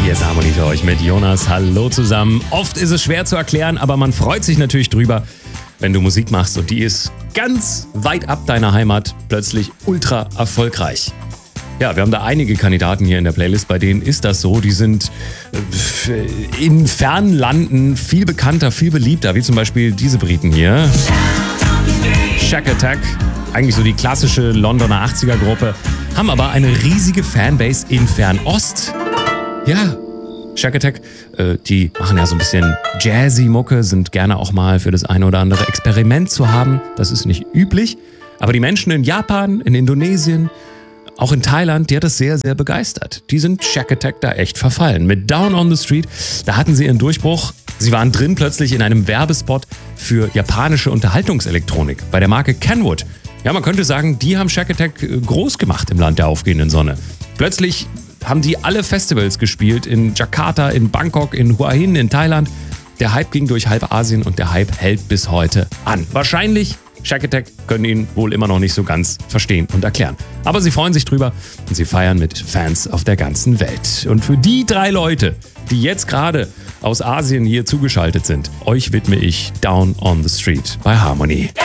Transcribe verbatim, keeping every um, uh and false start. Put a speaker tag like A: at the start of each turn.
A: Hier ist Harmony für euch mit Jonas. Hallo zusammen. Oft ist es schwer zu erklären, aber man freut sich natürlich drüber, wenn du Musik machst und die ist ganz weit ab deiner Heimat plötzlich ultra erfolgreich. Ja, wir haben da einige Kandidaten hier in der Playlist, bei denen ist das so. Die sind in fernen Landen viel bekannter, viel beliebter, wie zum Beispiel diese Briten hier. Shack Attack, eigentlich so die klassische Londoner achtziger-Gruppe, haben aber eine riesige Fanbase in Fernost. Ja, Shack Attack, äh, die machen ja so ein bisschen Jazzy-Mucke, sind gerne auch mal für das eine oder andere Experiment zu haben. Das ist nicht üblich. Aber die Menschen in Japan, in Indonesien, auch in Thailand, die hat das sehr, sehr begeistert. Die sind Shack Attack da echt verfallen. Mit Down on the Street, da hatten sie ihren Durchbruch. Sie waren drin plötzlich in einem Werbespot für japanische Unterhaltungselektronik bei der Marke Kenwood. Ja, man könnte sagen, die haben Shack Attack groß gemacht im Land der aufgehenden Sonne. Plötzlich haben die alle Festivals gespielt, in Jakarta, in Bangkok, in Hua Hin, in Thailand. Der Hype ging durch halb Asien und der Hype hält bis heute an. Wahrscheinlich Shack Attack können ihn wohl immer noch nicht so ganz verstehen und erklären. Aber sie freuen sich drüber und sie feiern mit Fans auf der ganzen Welt. Und für die drei Leute, die jetzt gerade aus Asien hier zugeschaltet sind, euch widme ich Down on the Street bei Harmony.